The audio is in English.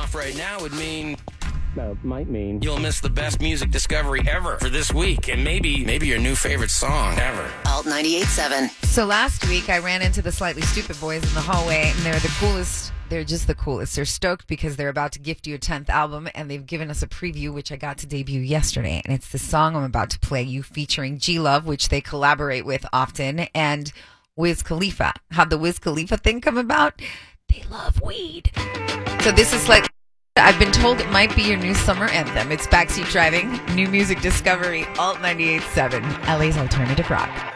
off right now would mean might mean you'll miss the best music discovery ever for this week, and maybe your new favorite song ever. Alt 98.7. So last week I ran into the Slightly Stupid boys in the hallway, and they're the coolest. They're just the coolest. They're stoked because they're about to gift you a 10th album, and they've given us a preview, which I got to debut yesterday. And it's the song I'm about to play you, featuring G-Love, which they collaborate with often, and Wiz Khalifa. How'd the Wiz Khalifa thing come about? They love weed. So this is like, I've been told it might be your new summer anthem. It's Backseat Driving, new music discovery, Alt 98.7, LA's alternative rock.